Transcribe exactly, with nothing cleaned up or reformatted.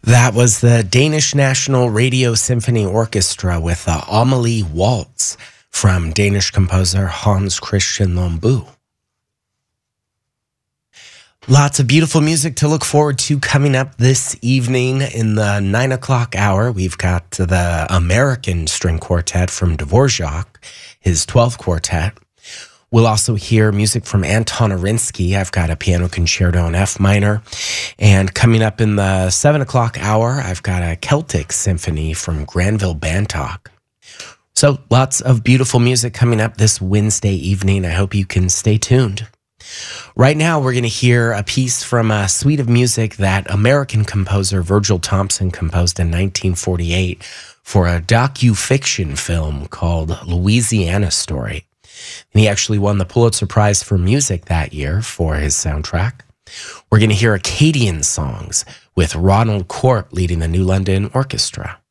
That was the Danish National Radio Symphony Orchestra with the Amelie Waltz from Danish composer Hans Christian Lombu. Lots of beautiful music to look forward to coming up this evening in the nine o'clock hour. We've got the American String Quartet from Dvorak, his twelfth quartet. We'll also hear music from Anton Arinsky. I've got a piano concerto in F minor. And coming up in the seven o'clock hour, I've got a Celtic symphony from Granville Bantock. So lots of beautiful music coming up this Wednesday evening. I hope you can stay tuned. Right now, we're going to hear a piece from a suite of music that American composer Virgil Thompson composed in nineteen forty-eight for a docu-fiction film called Louisiana Story. And he actually won the Pulitzer Prize for Music that year for his soundtrack. We're going to hear Acadian songs with Ronald Corp leading the New London Orchestra.